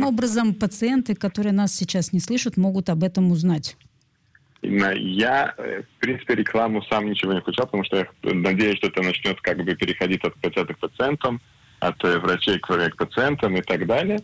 образом пациенты, которые нас сейчас не слышат, могут об этом узнать? Я, в принципе, рекламу сам ничего не включал, потому что я надеюсь, что это начнет как бы переходить от пациентов к пациентам, от врачей к пациентам и так далее.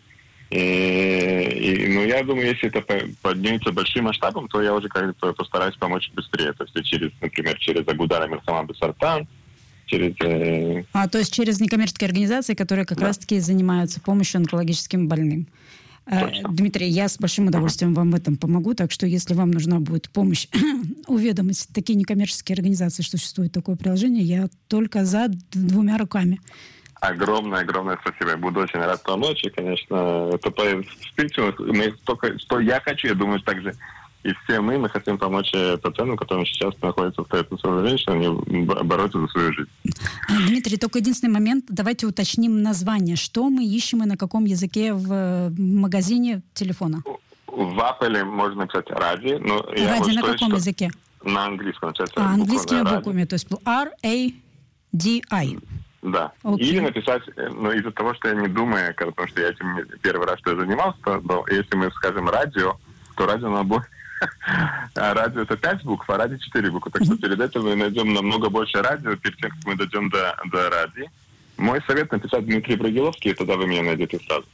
Но я думаю, если это поднимется большим масштабом, то я уже как-то постараюсь помочь быстрее. То есть, например, через Агудара Мирхама Бесартан, через... то есть через некоммерческие организации, которые как раз-таки занимаются помощью онкологическим больным. Дмитрий, я с большим удовольствием вам в этом помогу, так что если вам нужна будет помощь уведомить такие некоммерческие организации, что существует такое приложение, я только за 2 руками. Огромное спасибо. Я буду очень рад помочь. И, конечно, это в принципе, что я хочу, я думаю, также и все мы хотим помочь пациентам, которые сейчас находятся в состоянии женщины, они бороться за свою жизнь. Дмитрий, только единственный момент, давайте уточним название. Что мы ищем и на каком языке в магазине телефона? В Apple можно написать «Ради». «Ради» на каком языке? На английском. Английскими буквами, то есть R-A-D-I. Да. Okay. Или написать, из-за того, что я не думаю, потому что я этим первый раз что я занимался, но если мы скажем «радио», то радио на обоих. Радио это 5 букв, а радио 4 буквы. Так что перед этим мы найдем намного больше радио, перед тем, как мы дойдем до радио. Мой совет написать Дмитрий Брагиловский, и тогда вы меня найдете сразу.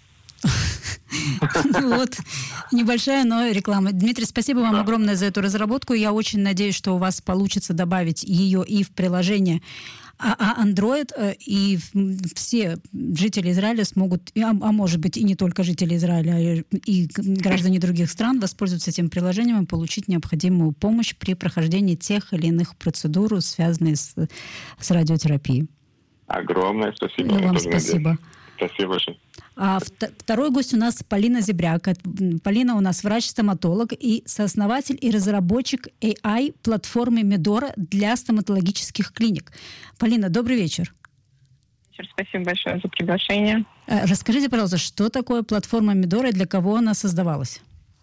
Вот, небольшая, но реклама. Дмитрий, спасибо вам огромное за эту разработку. Я очень надеюсь, что у вас получится добавить ее и в приложение Android, и все жители Израиля смогут, а может быть и не только жители Израиля, и граждане других стран воспользоваться этим приложением и получить необходимую помощь при прохождении тех или иных процедур, связанных с радиотерапией. Огромное спасибо. Вам спасибо. Спасибо большое. Второй гость у нас Полина Зебряк. Полина у нас врач-стоматолог и сооснователь и разработчик AI-платформы Медора для стоматологических клиник. Полина, добрый вечер. Спасибо большое за приглашение. Расскажите, пожалуйста, что такое платформа Медора и для кого она создавалась?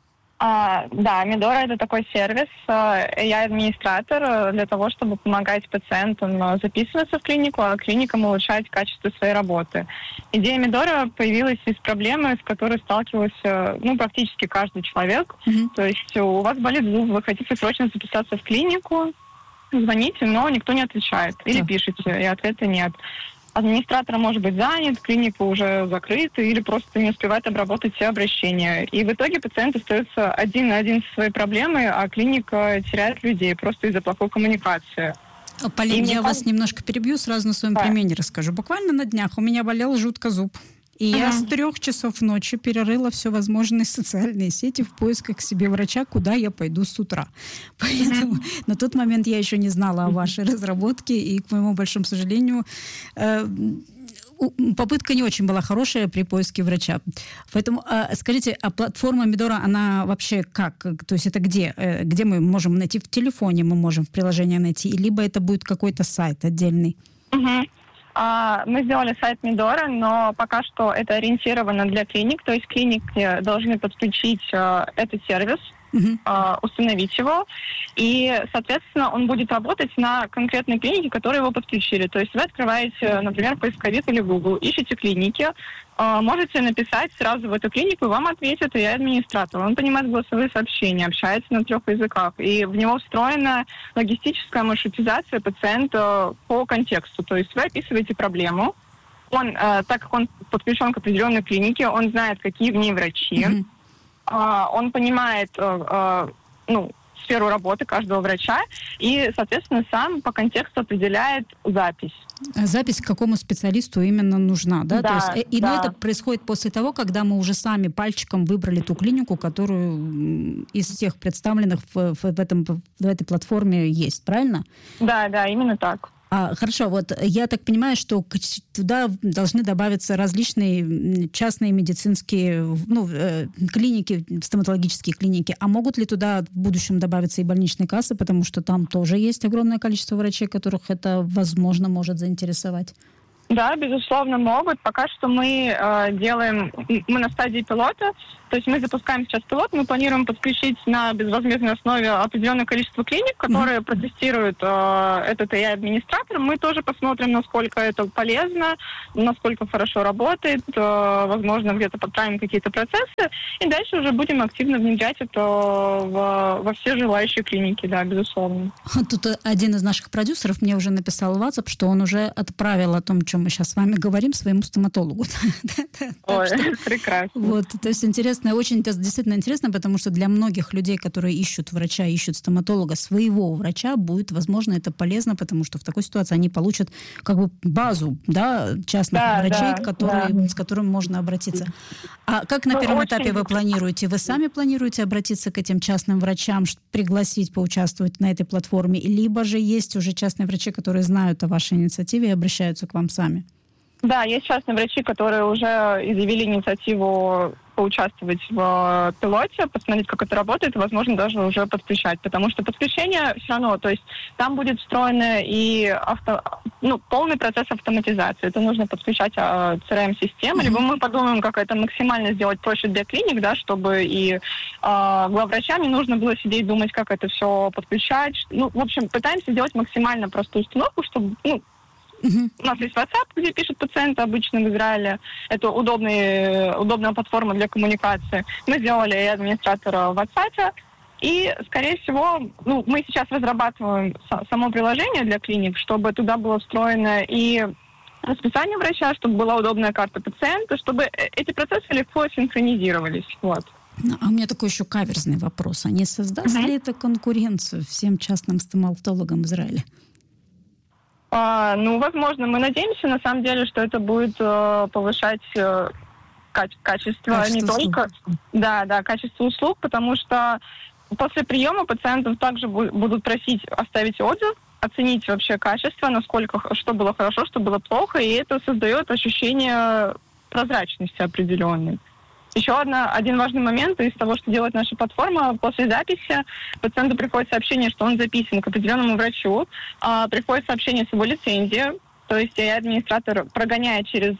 Да, Медора — это такой сервис, я администратор для того, чтобы помогать пациентам записываться в клинику, а клиникам улучшать качество своей работы. Идея Медора появилась из проблемы, с которой сталкивался практически каждый человек. То есть у вас болит зуб, вы хотите срочно записаться в клинику, звоните, но никто не отвечает. Или пишете, и ответа нет. Администратор может быть занят, клиника уже закрыта или просто не успевает обработать все обращения. И в итоге пациент остается один на один со своей проблемой, а клиника теряет людей просто из-за плохой коммуникации. Полин, я вас немножко перебью, сразу на своем примере расскажу. Буквально на днях у меня болел жутко зуб. И я с 3 часов ночи перерыла все возможные социальные сети в поисках себе врача, куда я пойду с утра. Поэтому на тот момент я еще не знала о вашей разработке, и, к моему большому сожалению, попытка не очень была хорошая при поиске врача. Поэтому скажите, а платформа Медора, она вообще как? То есть это где? Где мы можем найти? В телефоне мы можем в приложении найти? Либо это будет какой-то сайт отдельный? Мы сделали сайт Медора, но пока что это ориентировано для клиник, то есть клиники должны подключить этот сервис, установить его, и, соответственно, он будет работать на конкретной клинике, которые его подключили. То есть вы открываете, например, поисковик или Google, ищете клиники, можете написать сразу в эту клинику, и вам ответят, и я администратор. Он понимает голосовые сообщения, общается на 3 языках, и в него встроена логистическая маршрутизация пациента по контексту. То есть вы описываете проблему, он, так как он подключен к определенной клинике, он знает, какие в ней врачи, он понимает сферу работы каждого врача и, соответственно, сам по контексту определяет запись. Запись к какому специалисту именно нужна, да? Да, то есть, но это происходит после того, когда мы уже сами пальчиком выбрали ту клинику, которую из всех представленных в этой платформе есть, правильно? Да, именно так. Хорошо, вот я так понимаю, что туда должны добавиться различные частные медицинские клиники, стоматологические клиники. А могут ли туда в будущем добавиться и больничные кассы, потому что там тоже есть огромное количество врачей, которых это, возможно, может заинтересовать? Да, безусловно, могут. Пока что мы мы на стадии пилота, то есть мы запускаем сейчас пилот, мы планируем подключить на безвозмездной основе определенное количество клиник, которые протестируют этот AI-администратор. Мы тоже посмотрим, насколько это полезно, насколько хорошо работает, возможно, где-то подправим какие-то процессы, и дальше уже будем активно внедрять это во все желающие клиники, да, безусловно. Тут один из наших продюсеров мне уже написал в WhatsApp, что он уже отправил о том, о чем мы сейчас с вами говорим, своему стоматологу. Ой, прекрасно. Вот, то есть интересно, очень действительно интересно, потому что для многих людей, которые ищут врача, ищут стоматолога, своего врача, будет, возможно, это полезно, потому что в такой ситуации они получат как бы базу, да, частных врачей, с которым можно обратиться. А как на первом этапе вы планируете? Вы сами планируете обратиться к этим частным врачам, пригласить поучаствовать на этой платформе, либо же есть уже частные врачи, которые знают о вашей инициативе и обращаются к вам сами? Да, есть частные врачи, которые уже изъявили инициативу поучаствовать в пилоте, посмотреть, как это работает, и, возможно, даже уже подключать. Потому что подключение все равно, то есть там будет встроено и полный процесс автоматизации. Это нужно подключать CRM-систему, либо мы подумаем, как это максимально сделать проще для клиник, да, чтобы и главврачам не нужно было сидеть и думать, как это все подключать. Ну, в общем, пытаемся сделать максимально простую установку, чтобы, у нас есть WhatsApp, где пишут пациенты обычно в Израиле. Это удобная платформа для коммуникации. Мы сделали администратора в WhatsApp. И, скорее всего, мы сейчас разрабатываем само приложение для клиник, чтобы туда было встроено и расписание врача, чтобы была удобная карта пациента, чтобы эти процессы легко синхронизировались. Вот. А у меня такой еще каверзный вопрос. А не создаст ли это конкуренцию всем частным стоматологам в Израиле? Возможно, мы надеемся, на самом деле, что это будет повышать качество не только... Да, качество услуг, потому что после приема пациентов также будут просить оставить отзыв, оценить вообще качество, что было хорошо, что было плохо, и это создает ощущение прозрачности определенной. Еще один важный момент из того, что делает наша платформа. После записи пациенту приходит сообщение, что он записан к определенному врачу. Приходит сообщение с его лицензией. То есть администратор прогоняет через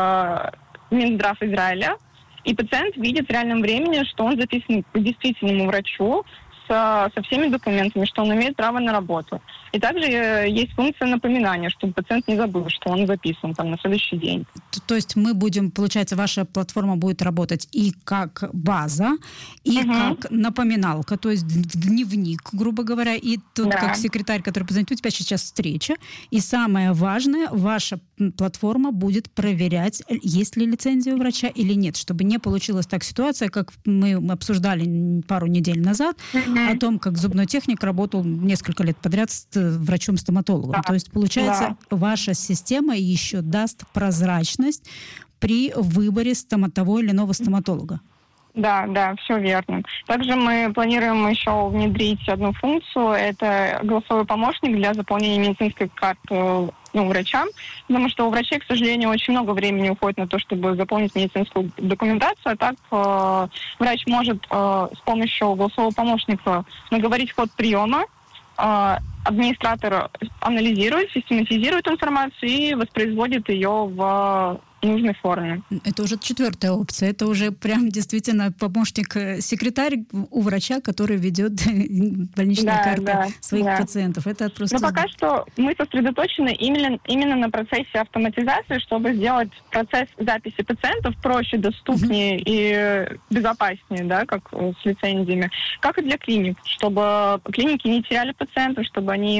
Минздрав Израиля. И пациент видит в реальном времени, что он записан к действительному врачу со всеми документами, что он имеет право на работу. И также есть функция напоминания, чтобы пациент не забыл, что он записан на следующий день. То есть мы будем, получается, ваша платформа будет работать и как база, и как напоминалка, то есть дневник, грубо говоря, и тут как секретарь, который позвонит, у тебя сейчас встреча. И самое важное, ваша платформа будет проверять, есть ли лицензия у врача или нет, чтобы не получилась так ситуация, как мы обсуждали пару недель назад, о том, как зубной техник работал несколько лет подряд с врачом-стоматологом. Да. То есть, получается, ваша система еще даст прозрачность при выборе того или иного стоматолога. Да, все верно. Также мы планируем еще внедрить одну функцию. Это голосовой помощник для заполнения медицинской карты врачам, потому что у врачей, к сожалению, очень много времени уходит на то, чтобы заполнить медицинскую документацию, а так врач может с помощью голосового помощника наговорить ход приема, администратор анализирует, систематизирует информацию и воспроизводит ее в нужной форме. Это уже 4-я опция. Это уже прям действительно помощник-секретарь у врача, который ведет больничные карты своих пациентов. Это просто... Но пока что мы сосредоточены именно на процессе автоматизации, чтобы сделать процесс записи пациентов проще, доступнее и безопаснее, да, как с лицензиями, как и для клиник, чтобы клиники не теряли пациентов, чтобы они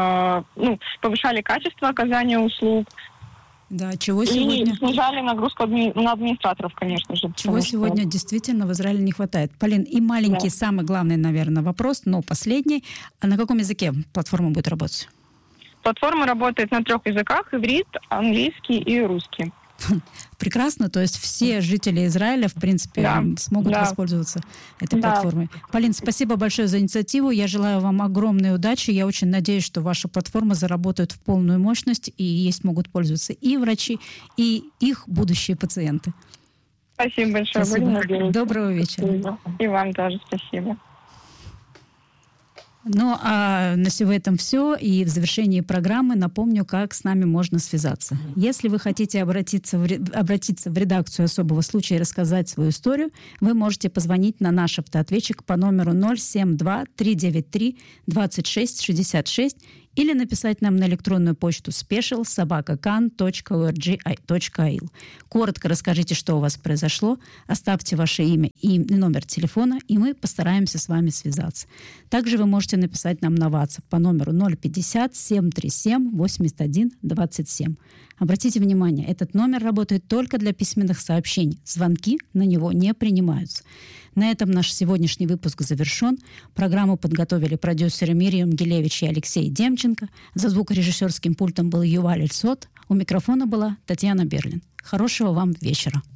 им повышали качество оказания услуг. Да, чего сегодня... И снижали нагрузку на администраторов, конечно же. Чего сегодня действительно в Израиле не хватает. Полин, и маленький, самый главный, наверное, вопрос, но последний. А на каком языке платформа будет работать? Платформа работает на 3 языках: иврит, английский и русский. Прекрасно, то есть все жители Израиля, в принципе, смогут воспользоваться этой платформой. Полин, спасибо большое за инициативу. Я желаю вам огромной удачи. Я очень надеюсь, что ваша платформа заработает в полную мощность, и ей смогут пользоваться и врачи, и их будущие пациенты. Спасибо большое. Доброго вечера. И вам тоже спасибо. Ну, а на этом все. И в завершении программы напомню, как с нами можно связаться. Если вы хотите обратиться в редакцию особого случая и рассказать свою историю, вы можете позвонить на наш автоответчик по номеру 072-393-2666 или написать нам на электронную почту special@kan.org.il. Коротко расскажите, что у вас произошло, оставьте ваше имя и номер телефона, и мы постараемся с вами связаться. Также вы можете написать нам на WhatsApp по номеру 050-737-81-27. Обратите внимание, этот номер работает только для письменных сообщений. Звонки на него не принимаются. На этом наш сегодняшний выпуск завершен. Программу подготовили продюсеры Мириам Гилевич и Алексей Демченко. За звукорежиссерским пультом был Юваль Эльсот. У микрофона была Татьяна Берлин. Хорошего вам вечера.